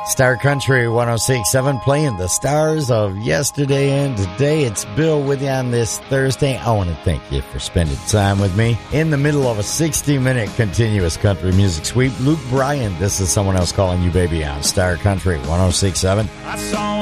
Star Country 106.7 playing the stars of yesterday and today. It's Bill with you on this Thursday. I want to thank you for spending time with me. In the middle of a 60-minute continuous country music sweep, Luke Bryan, This Is Someone Else Calling You Baby on Star Country 106.7. I saw